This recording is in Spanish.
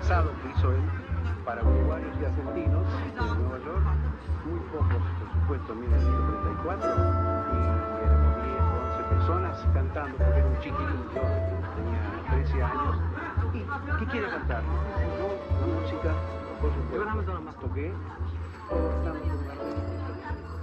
pasado que hizo él para uruguayos y argentinos en Nueva York, muy pocos, por supuesto, en 1934, y éramos 10 o 11 personas cantando, porque era un chiquilín, yo tenía 13 años, y ¿qué quiere cantar? No, la música, por supuesto, toqué, estamos con Gardel.